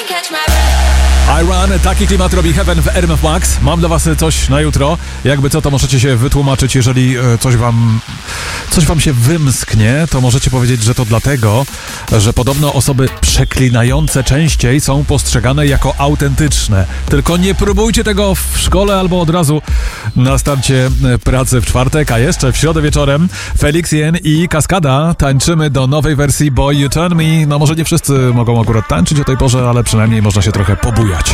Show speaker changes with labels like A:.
A: Iron, taki klimat robi Heaven w RMF Max. Mam dla was coś na jutro. Jakby co, to możecie się wytłumaczyć, jeżeli coś wam się wymsknie, to możecie powiedzieć, że to dlatego, że podobno osoby przeklinające częściej są postrzegane jako autentyczne. Tylko nie próbujcie tego w szkole albo od razu na starcie pracy w czwartek, a jeszcze w środę wieczorem Felix Jen i Kaskada tańczymy do nowej wersji Boy You Turn Me. No może nie wszyscy mogą akurat tańczyć o tej porze, ale przynajmniej można się trochę pobujać.